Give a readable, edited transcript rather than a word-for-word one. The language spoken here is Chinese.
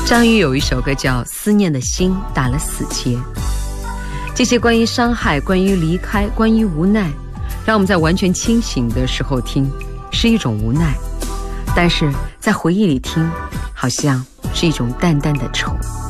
张宇有一首歌叫《思念的心打了死结》，这些关于伤害、关于离开、关于无奈，让我们在完全清醒的时候听是一种无奈，但是在回忆里听好像是一种淡淡的愁。